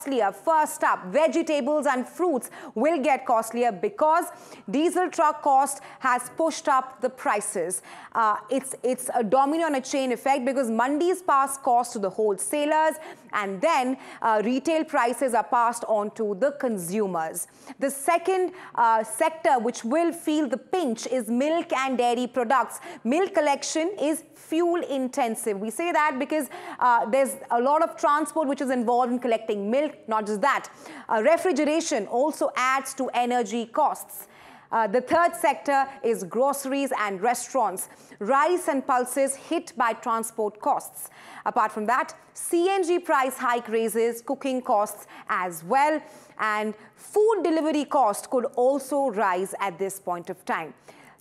costlier. First up, vegetables and fruits will get costlier because diesel truck cost has pushed up the prices. It's a domino and a chain effect because mandis pass cost to the wholesalers and then retail prices are passed on to the consumers. The second sector which will feel the pinch is milk and dairy products. Milk collection is fuel intensive. We say that because there's a lot of transport which is involved in collecting milk. Not just that, refrigeration also adds to energy costs. The third sector is groceries and restaurants. Rice and pulses hit by transport costs. Apart from that, CNG price hike raises cooking costs as well, and food delivery cost could also rise at this point of time.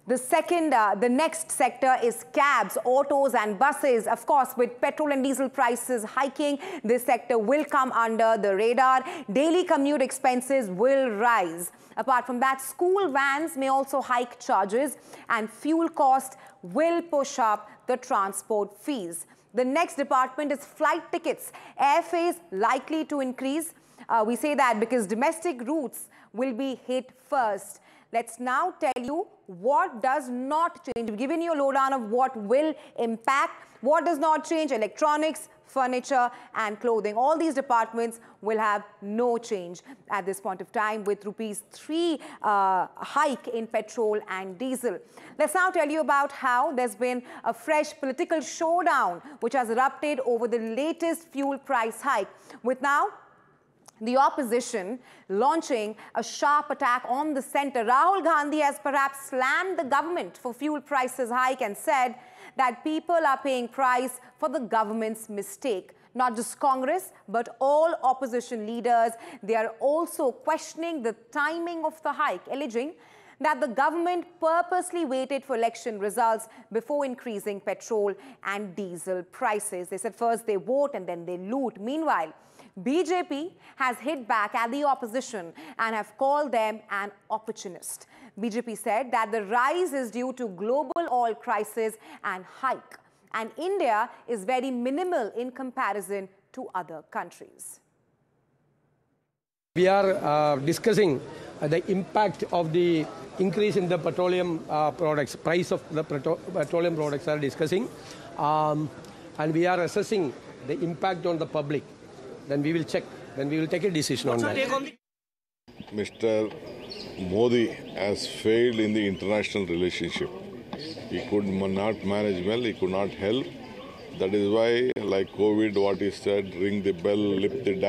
The next sector is cabs, autos and buses. Of course, with petrol and diesel prices hiking, this sector will come under the radar. Daily commute expenses will rise. Apart from that, school vans may also hike charges and fuel cost will push up the transport fees. The next department is flight tickets. Airfares likely to increase. We say that because domestic routes will be hit first. Let's now tell you what does not change. We've given you a lowdown of what will impact. What does not change? Electronics, furniture and clothing. All these departments will have no change at this point of time with ₹3 hike in petrol and diesel. Let's now tell you about how there's been a fresh political showdown which has erupted over the latest fuel price hike, with now the opposition launching a sharp attack on the centre. Rahul Gandhi has perhaps slammed the government for fuel prices hike and said that people are paying price for the government's mistake. Not just Congress, but all opposition leaders. They are also questioning the timing of the hike, alleging that the government purposely waited for election results before increasing petrol and diesel prices. They said first they vote and then they loot. Meanwhile, BJP has hit back at the opposition and have called them an opportunist. BJP said that the rise is due to global oil crisis and hike, and India is very minimal in comparison to other countries. We are discussing the impact of the increase in the petroleum products. Price of the petroleum products are discussing, and we are assessing the impact on the public. Then we will check. Then we will take a decision on that. Mr. Modi has failed in the international relationship. He could not manage well. He could not help. That is why, like COVID, what he said, ring the bell, lift the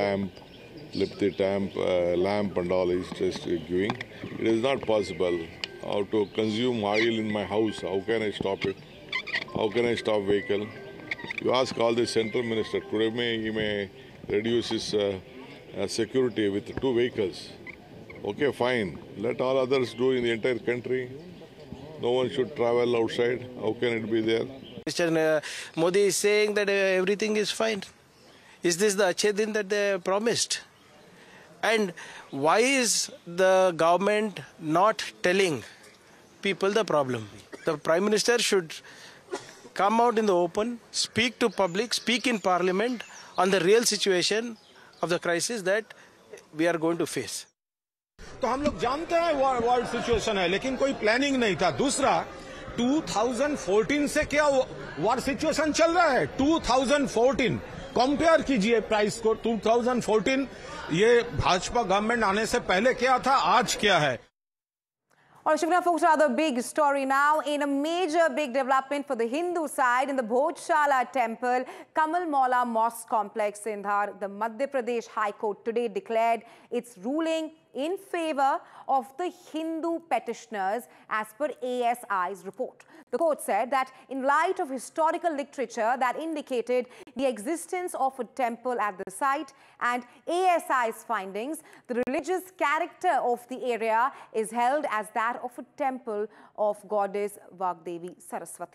lamp and all is just giving. It is not possible. How to consume oil in my house? How can I stop it? How can I stop vehicle? You ask all the central minister. Today he may reduce his security with 2 vehicles. Okay, fine. Let all others do in the entire country. No one should travel outside. How can it be there? Mr. Modi is saying that everything is fine. Is this the Achhe Din that they promised? And why is the government not telling people the problem? The Prime Minister should come out in the open, speak to public, speak in Parliament on the real situation of the crisis that we are going to face. तो हम लोग जानते हैं world situation है, लेकिन कोई planning नहीं था. दूसरा, 2014 से क्या वार सिचुएशन चल रहा है. 2014 कंपेयर कीजिए प्राइस को. 2014 ये भाजपा गवर्नमेंट आने से पहले क्या था, आज क्या है. All right, Shivna, folks, another big story now. In a major big development for the Hindu side, in the Bhojshala temple, Kamal Maula Mosque complex in Dhar, the Madhya Pradesh High Court today declared its ruling in favor of the Hindu petitioners as per ASI's report. The court said that in light of historical literature that indicated the existence of a temple at the site and ASI's findings, the religious character of the area is held as that of a temple of goddess Vagdevi Saraswati.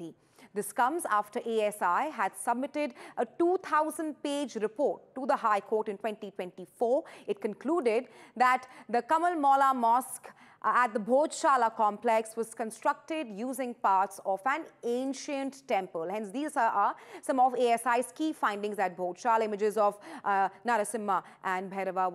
This comes after ASI had submitted a 2,000-page report to the High Court in 2024. It concluded that the Kamal Maula Mosque at the Bhojshala complex was constructed using parts of an ancient temple. Hence, these are some of ASI's key findings at Bhojshala. Images of Narasimha and Bhairava